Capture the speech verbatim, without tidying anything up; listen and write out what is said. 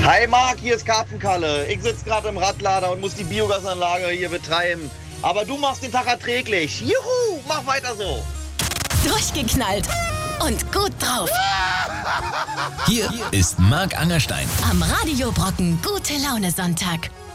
Hi Marc, hier ist Karpfenkalle. Ich sitze gerade im Radlader und muss die Biogasanlage hier betreiben. Aber du machst den Tag erträglich. Juhu, mach weiter so. Durchgeknallt und gut drauf. Hier ist Marc Angerstein. Am Radio Brocken Gute Laune Sonntag.